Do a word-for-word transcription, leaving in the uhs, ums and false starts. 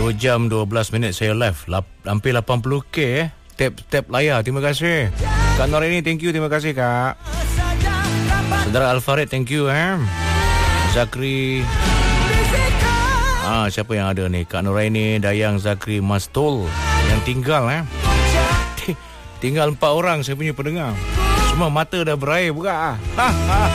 dua jam dua belas minit saya live. Lap, hampir lapan puluh K eh. Tap-tap layar. Terima kasih. Kak Noraini, thank you. Terima kasih, Kak. Saudara Alfarid, thank you eh. Zakri. Ah, siapa yang ada ni? Kak Noraini, Dayang, Zakri, Mastul yang tinggal eh. Tinggal empat orang saya punya pendengar. Semua mata dah berair buka. Ha ha.